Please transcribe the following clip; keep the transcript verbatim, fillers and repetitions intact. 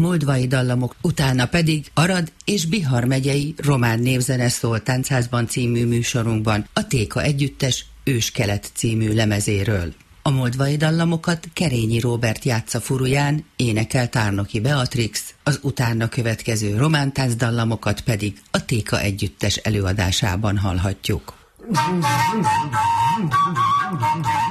moldvai dallamok, utána pedig Arad és Bihar megyei román névzene szól Táncházban című műsorunkban a Téka Együttes Őskelet című lemezéről. A moldvai dallamokat Kerényi Róbert játsza furuján, énekel Tárnoki Beatrix, az utána következő romántánc dallamokat pedig a Téka Együttes előadásában hallhatjuk.